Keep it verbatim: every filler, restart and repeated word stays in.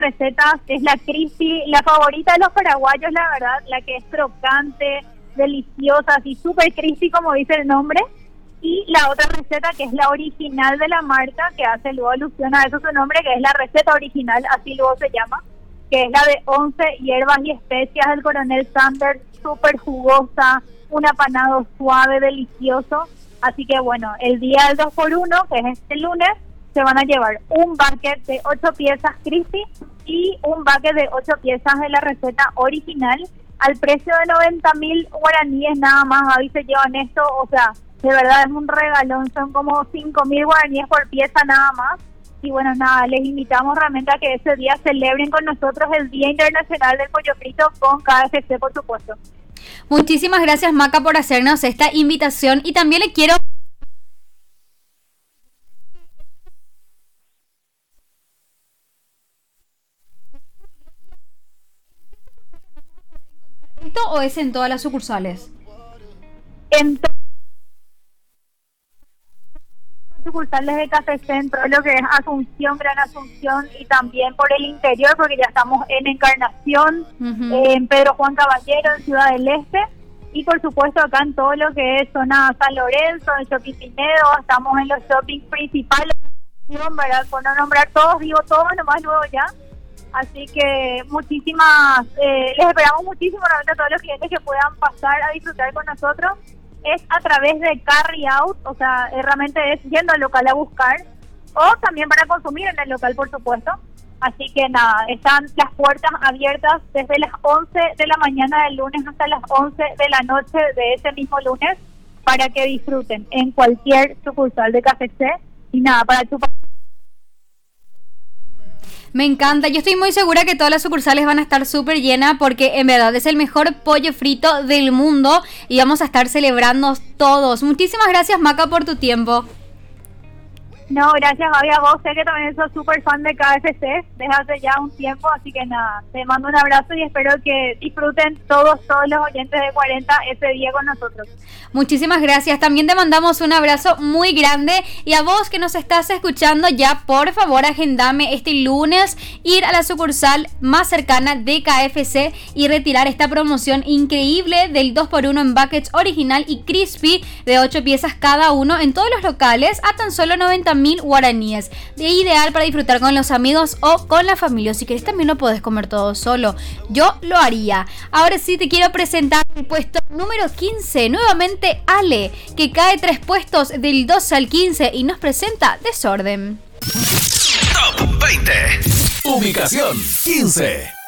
recetas es la crispy, la favorita de los paraguayos, la verdad, la que es crocante, deliciosa, así súper crispy como dice el nombre. Y la otra receta que es la original de la marca, que hace luego alusión a eso su nombre, que es la receta original, así luego se llama, que es la de once hierbas y especias del Coronel Sanders, súper jugosa, un apanado suave, delicioso. Así que bueno, el día del dos por uno, que es este lunes, se van a llevar un bucket de ocho piezas crispy y un bucket de ocho piezas de la receta original al precio de noventa mil guaraníes nada más. Ahí se llevan esto, o sea, de verdad es un regalón, son como cinco mil guaraníes por pieza nada más. Y bueno, nada, les invitamos realmente a que ese día celebren con nosotros el Día Internacional del Pollo Frito con K F C, por supuesto. Muchísimas gracias, Maca, por hacernos esta invitación. Y también le quiero... ¿Esto o es en todas las sucursales? En todas las sucursales de Café Centro, lo que es Asunción, Gran Asunción, y también por el interior, porque ya estamos en Encarnación, uh-huh. eh, en Pedro Juan Caballero, en Ciudad del Este, y por supuesto acá en todo lo que es zona San Lorenzo, en Shopping Pinedo, estamos en los shoppings principales, ¿verdad? Por no nombrar todos, digo todos nomás luego ya. Así que muchísimas, eh, les esperamos muchísimo realmente a todos los clientes que puedan pasar a disfrutar con nosotros. Es a través de carry out, o sea, eh, realmente es yendo al local a buscar, o también para consumir en el local, por supuesto. Así que nada, están las puertas abiertas desde las once de la mañana del lunes hasta las once de la noche de ese mismo lunes, para que disfruten en cualquier sucursal de K F C. Y nada, para chupar. Me encanta, yo estoy muy segura que todas las sucursales van a estar súper llenas, porque en verdad es el mejor pollo frito del mundo y vamos a estar celebrando todos. Muchísimas gracias, Maca, por tu tiempo. No, gracias, Gaby, a vos. Sé que también sos súper fan de K F C desde hace ya un tiempo, así que nada, te mando un abrazo y espero que disfruten todos, todos los oyentes de cuarenta ese día con nosotros. Muchísimas gracias, también te mandamos un abrazo muy grande, y a vos que nos estás escuchando ya, por favor, agendame este lunes ir a la sucursal más cercana de K F C y retirar esta promoción increíble del dos por uno en buckets original y crispy de ocho piezas cada uno en todos los locales a tan solo noventa mil guaraníes. De ideal para disfrutar con los amigos o con la familia. Si querés también lo podés comer todo solo. Yo lo haría. Ahora sí te quiero presentar el puesto número quince. Nuevamente Ale, que cae tres puestos del doce al quince y nos presenta Desorden. Top veinte. Ubicación quince.